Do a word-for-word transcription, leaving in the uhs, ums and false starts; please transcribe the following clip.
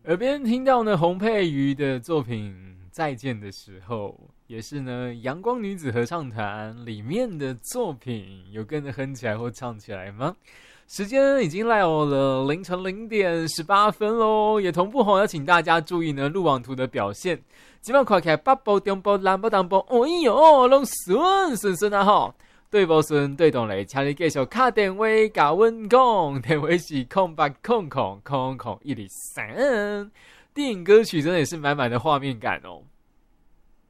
耳边听到呢洪佩瑜的作品《再见的时候》，也是呢阳光女子合唱团里面的作品，有跟着哼起来或唱起来吗？时间已经来到了凌晨零点十八分喽，也同步吼要请大家注意呢路网图的表现。今晚看起来北部、中部、南部、东部，哎呦，拢顺顺顺啊吼！对无顺对动嘞，请你继续打电话甲阮讲，电话是空八空空空空一零三。电影歌曲真的也是满满的画面感哦。